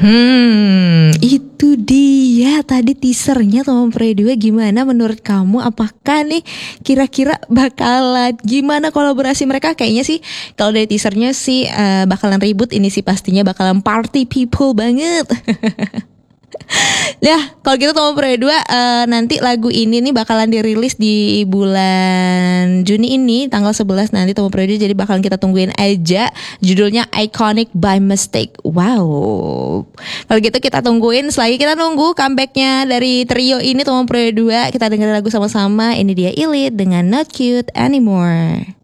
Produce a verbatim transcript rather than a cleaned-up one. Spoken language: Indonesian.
Hmm, itu dia tadi teasernya Tomon Pray dua. Gimana menurut kamu? Apakah nih kira-kira bakalan gimana kolaborasi mereka? Kayaknya sih kalau dari teasernya sih uh, bakalan ribut ini sih, pastinya bakalan party people banget. Ya, kalau gitu Tomon Pray dua uh, nanti lagu ini nih bakalan dirilis di bulan Juni ini, tanggal sebelas nanti Tomon Pray dua, jadi bakalan kita tungguin aja. Judulnya Iconic by Mistake. Wow. Kalau gitu kita tungguin, selagi kita nunggu comebacknya dari trio ini Tomon Pray dua, kita dengerin lagu sama-sama. Ini dia Elite dengan Not Cute Anymore.